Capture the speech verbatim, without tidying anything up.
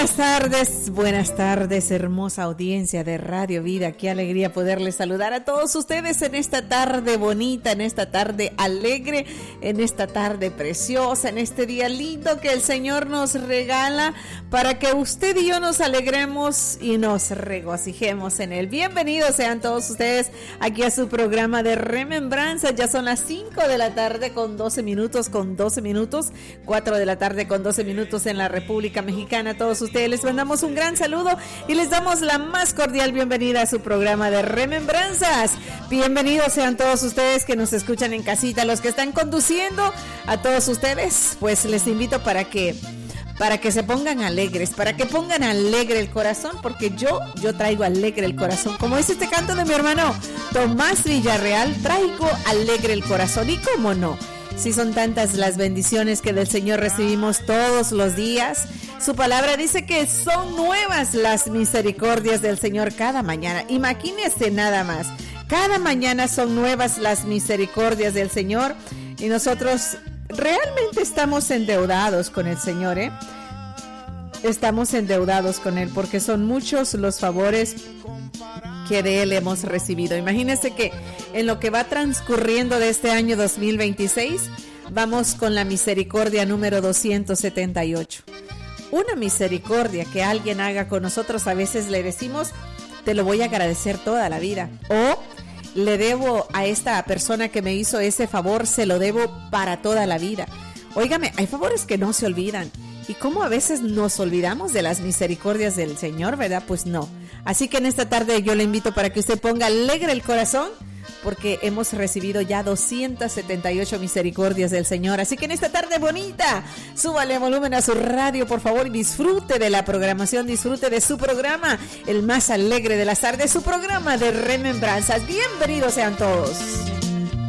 Buenas tardes, buenas tardes, hermosa audiencia de Radio Vida. Qué alegría poderles saludar a todos ustedes en esta tarde bonita, en esta tarde alegre, en esta tarde preciosa, en este día lindo que el Señor nos regala para que usted y yo nos alegremos y nos regocijemos en él. Bienvenidos sean todos ustedes aquí a su programa de Remembranza. Ya son las cinco de la tarde con doce minutos, con doce minutos, cuatro de la tarde con doce minutos en la República Mexicana. Todos ustedes les mandamos un gran saludo y les damos la más cordial bienvenida a su programa de Remembranzas. Bienvenidos sean todos ustedes que nos escuchan en casita, los que están conduciendo, a todos ustedes, pues les invito para que para que se pongan alegres, para que pongan alegre el corazón, porque yo, yo traigo alegre el corazón. Como dice este canto de mi hermano Tomás Villarreal, traigo alegre el corazón. Y cómo no, si son tantas las bendiciones que del Señor recibimos todos los días. Su palabra dice que son nuevas las misericordias del Señor cada mañana. Imagínense nada más, cada mañana son nuevas las misericordias del Señor y nosotros realmente estamos endeudados con el Señor, ¿eh? Estamos endeudados con Él porque son muchos los favores que de Él hemos recibido. Imagínense que en lo que va transcurriendo de este año dos mil veintiséis, vamos con la misericordia número doscientos setenta y ocho. Una misericordia que alguien haga con nosotros, a veces le decimos, te lo voy a agradecer toda la vida. O le debo a esta persona que me hizo ese favor, se lo debo para toda la vida. Óigame, hay favores que no se olvidan. ¿Y cómo a veces nos olvidamos de las misericordias del Señor, verdad? Pues no. Así que en esta tarde yo le invito para que usted ponga alegre el corazón, porque hemos recibido ya doscientas setenta y ocho misericordias del Señor. Así que en esta tarde bonita, súbale volumen a su radio, por favor, y disfrute de la programación, disfrute de su programa, el más alegre de las tardes, su programa de Remembranzas. Bienvenidos sean todos.